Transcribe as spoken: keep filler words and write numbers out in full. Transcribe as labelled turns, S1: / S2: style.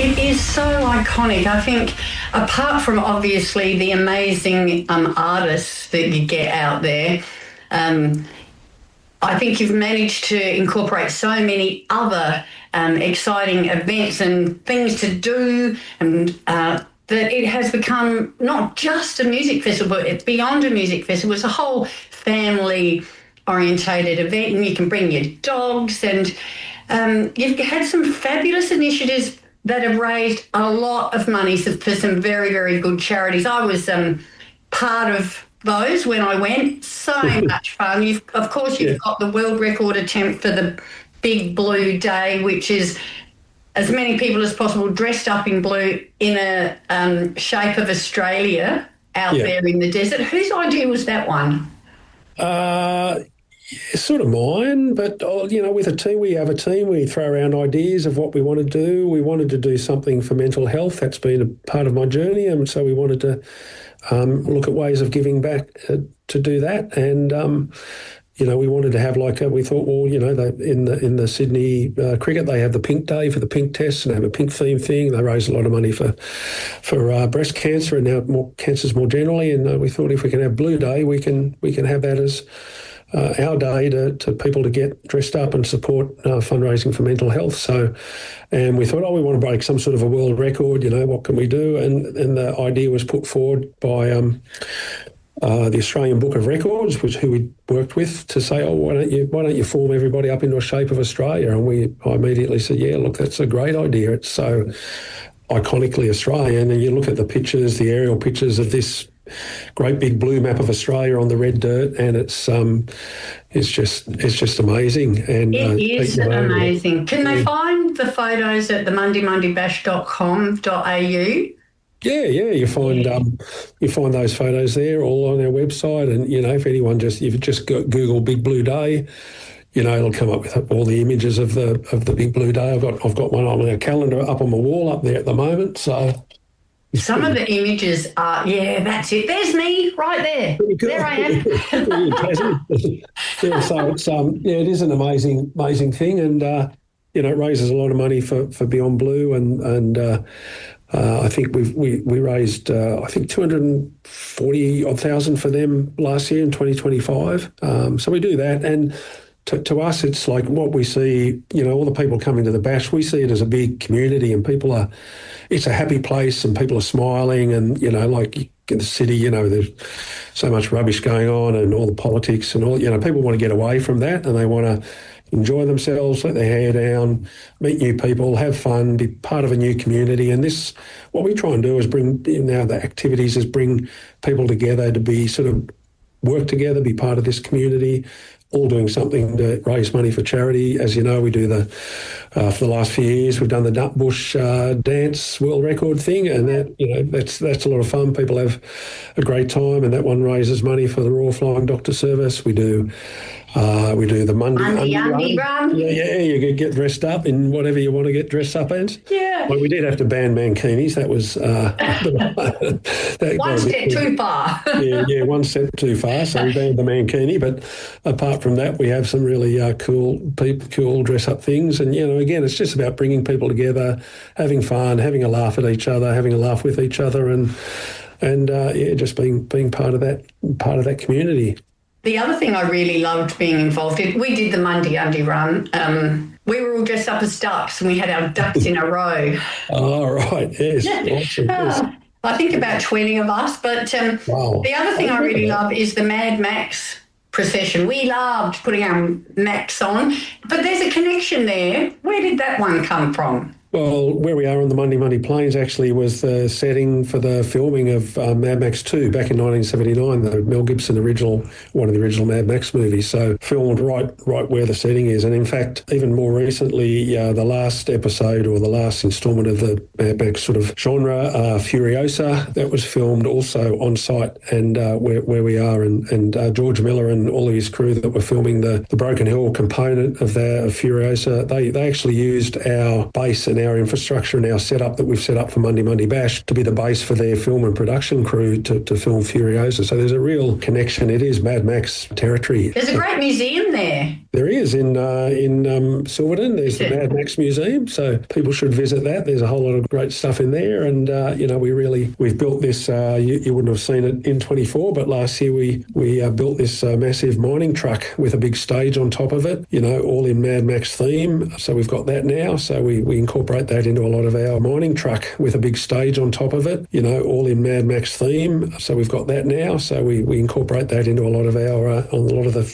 S1: It is so iconic. I think apart from obviously the amazing um, artists that you get out there, um, I think you've managed to incorporate so many other um, exciting events and things to do, and uh, that it has become not just a music festival, but it's beyond a music festival. It's a whole family-orientated event, and you can bring your dogs, and um, you've had some fabulous initiatives that have raised a lot of money for some very, very good charities. I was um, part of those when I went. So much fun. You've, of course, you've yeah. got the world record attempt for the Big Blue Day, which is as many people as possible dressed up in blue in a um, shape of Australia out yeah. there in the desert. Whose idea was that one?
S2: Uh It's sort of mine, but, you know, with a team, we have a team, we throw around ideas of what we want to do. We wanted to do something for mental health. That's been a part of my journey, and so we wanted to um, look at ways of giving back uh, to do that. And, um, you know, we wanted to have like a, we thought, well, you know, they, in the in the Sydney uh, cricket, they have the pink day for the pink tests and have a pink theme thing. They raise a lot of money for for uh, breast cancer and now more cancers more generally. And uh, we thought if we can have Blue Day, we can we can have that as Uh, our day to, to people to get dressed up and support uh, fundraising for mental health. So, and we thought, oh, we want to break some sort of a world record, you know, what can we do? And and the idea was put forward by um, uh, the Australian Book of Records, which who we worked with, to say, oh, why don't you why don't you form everybody up into a shape of Australia? And we I immediately said, yeah, look, that's a great idea. It's so iconically Australian. And you look at the pictures, the aerial pictures of this great big blue map of Australia on the red dirt, and it's um, it's just it's just amazing. And
S1: it uh, is amazing. Can they find the photos at the monday monday bash dot com dot a u?
S2: Yeah, yeah, you find um, you find those photos there, all on our website. And you know, if anyone just if you just go, Google Big Blue Day, you know, it'll come up with all the images of the of the Big Blue Day. I've got I've got one on our calendar up on my wall up there at the moment. So.
S1: Some of the images are, yeah, that's it. There's me right there. Cool. There I am.
S2: yeah, so it's um, yeah, it is an amazing, amazing thing, and uh, you know, it raises a lot of money for, for Beyond Blue, and and uh, uh, I think we've we we raised uh, I think two hundred and forty odd thousand for them last year in twenty twenty-five. Um, so we do that, and. To, to us, it's like what we see, you know, all the people coming to the bash, we see it as a big community, and people are, it's a happy place, and people are smiling, and, you know, like in the city, you know, there's so much rubbish going on and all the politics and all, you know, people want to get away from that, and they want to enjoy themselves, let their hair down, meet new people, have fun, be part of a new community. And this, what we try and do is bring, you know, the activities is bring people together to be sort of work together, be part of this community, all doing something to raise money for charity. As you know, we do the, uh, for the last few years, we've done the Nutbush uh, dance world record thing, and that, you know, that's that's a lot of fun. People have a great time, and that one raises money for the Royal Flying Doctor Service. We do uh, we do the Monday
S1: Monday Undy run.
S2: run. Yeah, yeah, you could get dressed up in whatever you want to get dressed up as.
S1: Yeah.
S2: Well, we did have to ban mankinis. That was uh,
S1: that one step too far.
S2: yeah, yeah, one step too far. So we banned the mankini, but apart from that, we have some really uh, cool, people, cool dress-up things. And, you know, again, it's just about bringing people together, having fun, having a laugh at each other, having a laugh with each other, and and uh, yeah, just being being part of that part of that community.
S1: The other thing I really loved being involved in, we did the Monday Undy run. Um, we were all dressed up as ducks, and we had our ducks in a row.
S2: Oh, right, yes. Awesome, yes.
S1: Uh, I think about twenty of us. But um,
S2: wow.
S1: The other thing I, I really love is the Mad Max procession. We loved putting our Max on, but there's a connection there. Where did that one come from?
S2: Well, where we are on the Monday Monday Plains actually was the setting for the filming of uh, Mad Max two back in nineteen seventy-nine, the Mel Gibson original, one of the original Mad Max movies. So filmed right right where the setting is. And in fact, even more recently, uh, the last episode or the last instalment of the Mad Max sort of genre, uh, Furiosa, that was filmed also on site and uh, where, where we are. And, and uh, George Miller and all of his crew that were filming the, the Broken Hill component of the of Furiosa, they, they actually used our base and our infrastructure and our setup that we've set up for Monday Monday Bash to be the base for their film and production crew to, to film Furiosa. So there's a real connection. It is Mad Max territory.
S1: There's a great museum there.
S2: There is in uh, in um, Silverton. There's the Mad Max Museum, so people should visit that. There's a whole lot of great stuff in there, and uh, you know we really we've built this. Uh, you, you wouldn't have seen it in twenty-four, but last year we we uh, built this uh, massive mining truck with a big stage on top of it. You know, all in Mad Max theme. So we've got that now. So we we incorporate that into a lot of our mining truck with a big stage on top of it. You know, all in Mad Max theme. So we've got that now. So we we incorporate that into a lot of our uh, on a lot of the